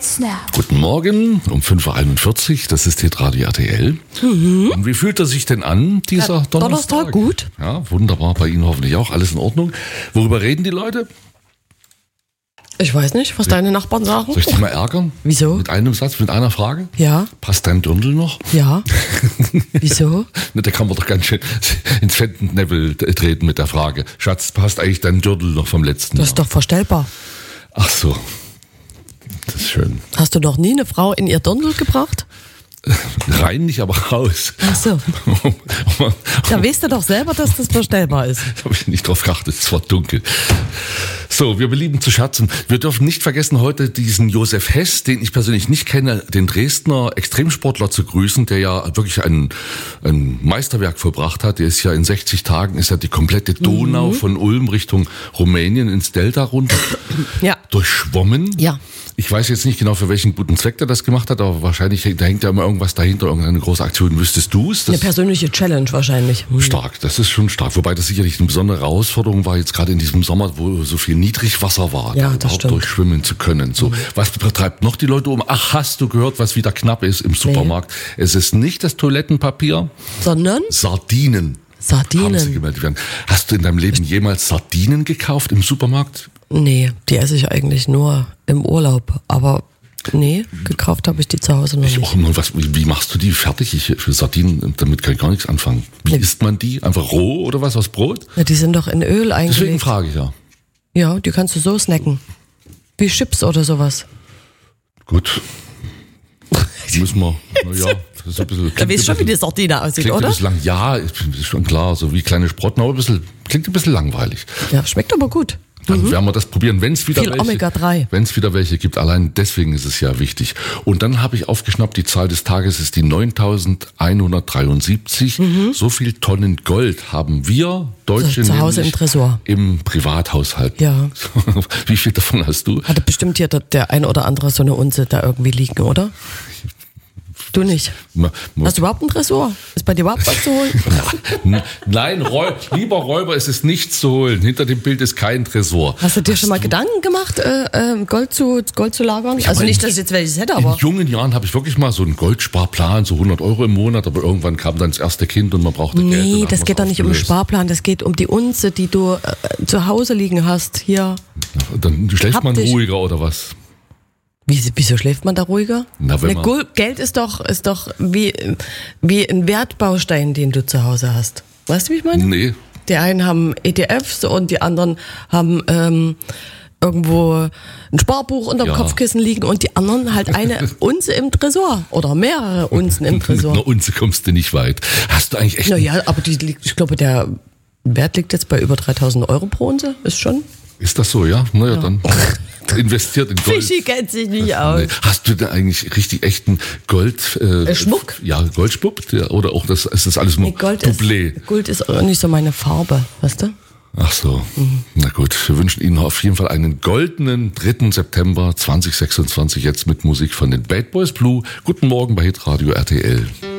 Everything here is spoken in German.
Snap. Guten Morgen, um 5.41 Uhr, das ist Hitradio RTL. Und wie fühlt er sich denn an, dieser Donnerstag? Gut. Ja, wunderbar, bei Ihnen hoffentlich auch, alles in Ordnung. Worüber reden die Leute? Ich weiß nicht, was deine Nachbarn sagen. Soll ich dich mal ärgern? Wieso? Mit einem Satz, mit einer Frage? Ja. Passt dein Dirndl noch? Ja. Wieso? Na, da kann man doch ganz schön ins Fettnäpfel treten mit der Frage. Schatz, passt eigentlich dein Dirndl noch vom letzten Das Jahr? ist doch verstellbar. Ach so, das ist schön. Hast du noch nie eine Frau in ihr Dirndl gebracht? Rein nicht, aber raus. Ach so. Da weißt du doch selber, dass das verstellbar ist. Da habe ich nicht drauf geachtet, es war dunkel. So, wir belieben zu scherzen. Wir dürfen nicht vergessen, heute diesen Josef Hess, den ich persönlich nicht kenne, den Dresdner Extremsportler zu grüßen, der ja wirklich ein Meisterwerk vollbracht hat. Der ist ja in 60 Tagen, ist ja die komplette Donau von Ulm Richtung Rumänien ins Delta runter durchschwommen. Ja. Ich weiß jetzt nicht genau, für welchen guten Zweck der das gemacht hat, aber wahrscheinlich, da hängt ja immer irgendwas dahinter, irgendeine große Aktion. Wüsstest du es? Eine persönliche Challenge wahrscheinlich. Stark, das ist schon stark. Wobei das sicherlich eine besondere Herausforderung war, jetzt gerade in diesem Sommer, wo so viel Niedrigwasser war, Ja, da das überhaupt stimmt. durchschwimmen zu können. So, was treibt noch die Leute um? Ach, hast du gehört, was wieder knapp ist im Supermarkt? Es ist nicht das Toilettenpapier, Sondern Sardinen. Haben sie Sardinen. gemeldet werden. Hast du in deinem Leben jemals Sardinen gekauft im Supermarkt? Nee, die esse ich eigentlich nur im Urlaub. Aber nee, gekauft habe ich die zu Hause noch Ich nicht. auch nur, wie machst du die fertig? Für Sardinen, damit kann ich gar nichts anfangen. Wie isst man die? Einfach roh oder was aus Brot? Ja, die sind doch in Öl Deswegen eingelegt. frage ich ja. Ja, die kannst du so snacken. Wie Chips oder sowas. Gut. Müssen wir, naja, das ist ein bisschen. Da weißt du schon, wie die Sardine aussieht, Klingt oder? ein bisschen lang, ja, ist schon klar, so wie kleine Sprotten, aber klingt ein bisschen langweilig. Ja, schmeckt aber gut. Dann werden wir das probieren, wenn es wieder Viel Omega-3. Wenn es wieder welche gibt. Allein deswegen ist es ja wichtig. Und dann habe ich aufgeschnappt, die Zahl des Tages ist die 9.173. So viel Tonnen Gold haben wir Deutsche Zu Hause nämlich im Tresor. im Privathaushalt. Ja. Wie viel davon hast du? Hatte bestimmt hier der ein oder andere so eine Unze da irgendwie liegen, oder? Du nicht. Hast du überhaupt einen Tresor? Ist bei dir überhaupt was zu holen? Nein, lieber Räuber, es ist nichts zu holen. Hinter dem Bild ist kein Tresor. Hast du dir schon mal Gedanken gemacht, Gold zu lagern? Also nicht, dass ich jetzt welches hätte, aber... In jungen Jahren habe ich wirklich mal so einen Goldsparplan, so 100 € im Monat, aber irgendwann kam dann das erste Kind und man brauchte Geld. Nee, und das dann geht doch haben nicht wir um es den Sparplan, das geht um die Unze, die du zu Hause liegen hast. Hier. aufgelöst. Dann schläft man Haptisch. ruhiger oder was? Wieso schläft man da ruhiger? Na, wenn man- Geld ist doch wie ein Wertbaustein, den du zu Hause hast. Weißt du, wie ich meine? Nee. Die einen haben ETFs und die anderen haben irgendwo ein Sparbuch unterm Ja. Kopfkissen liegen und die anderen halt eine Unze im Tresor oder mehrere Unzen im Mit Tresor. einer Unze kommst du nicht weit. Hast du eigentlich echt... Naja, aber ich glaube, der Wert liegt jetzt bei über 3.000 € pro Unze. Ist schon. Ist das so, ja? Naja, dann investiert in Gold. Fischi kennt sich nicht aus. Nee. Hast du denn eigentlich richtig echten Gold... Schmuck? Ja, Goldschmuck? Oder auch das ist alles nur Doublé? Gold ist auch nicht so meine Farbe, weißt du? Ach so, na gut. Wir wünschen Ihnen auf jeden Fall einen goldenen 3. September 2026 jetzt mit Musik von den Bad Boys Blue. Guten Morgen bei Hitradio RTL.